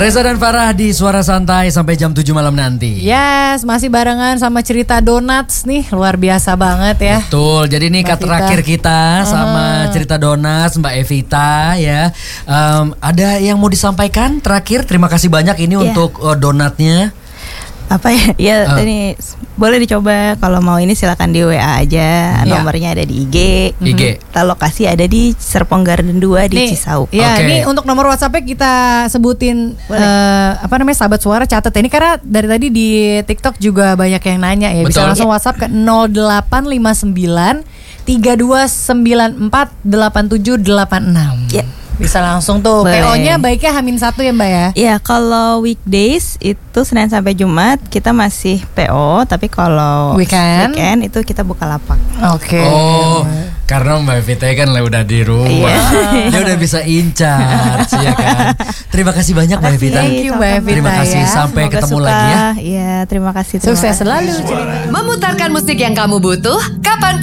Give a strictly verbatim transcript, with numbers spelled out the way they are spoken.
Reza dan Farah di Suara Santai sampai jam tujuh malam nanti. Yes, masih barengan sama cerita donuts nih, luar biasa banget ya. Betul, jadi ini kat terakhir kita sama uh-huh. cerita donuts Mbak Evita ya. Um, ada yang mau disampaikan terakhir? Terima kasih banyak ini yeah. untuk uh, donatnya. Apa ya? Ya uh. ini boleh dicoba, kalau mau ini silakan di W A aja. Yeah. Nomornya ada di I G. I G. Kita lokasi ada di Serpong Garden dua di nih, Cisauk. Ya, okay. Ini untuk nomor WhatsApp-nya kita sebutin uh, apa namanya sahabat suara, catat ini karena dari tadi di TikTok juga banyak yang nanya ya. Betul. Bisa langsung WhatsApp ke nol delapan lima sembilan tiga dua sembilan empat delapan tujuh delapan enam. Ya. Bisa langsung tuh. P O-nya baiknya Hamin satu ya Mbak ya? Iya, kalau weekdays itu Senin sampai Jumat kita masih P O, tapi kalau weekend, weekend itu kita buka lapak. Oke. Okay. Oh, karena Mbak Evita kan udah di rumah, yeah. dia udah bisa incar, ya kan? Terima kasih banyak Mbak Evita. Thank you Mbak Evita. Terima kasih, ya. sampai Semoga ketemu suka. lagi ya. Iya, terima kasih. Terima Sukses kasih. selalu. Memutarkan musik yang kamu butuh, kapan